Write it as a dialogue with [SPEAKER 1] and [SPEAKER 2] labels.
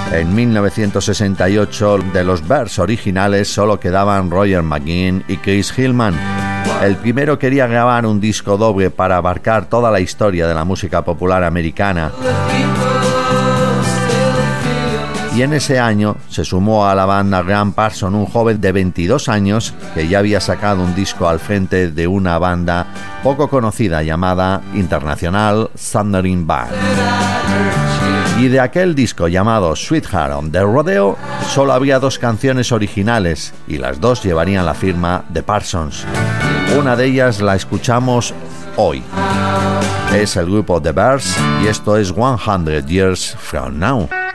[SPEAKER 1] En 1968, de los Byrds originales solo quedaban Roger McGuinn y Chris Hillman. El primero quería grabar un disco doble para abarcar toda la historia de la música popular americana. Y en ese año se sumó a la banda Graham Parsons, un joven de 22 años que ya había sacado un disco al frente de una banda poco conocida llamada International Thundering Band. Y de aquel disco llamado Sweetheart on the Rodeo solo había 2 canciones originales y las 2 llevarían la firma de Parsons. Una de ellas la escuchamos hoy. Es el grupo The Byrds y esto es 100 Years From Now.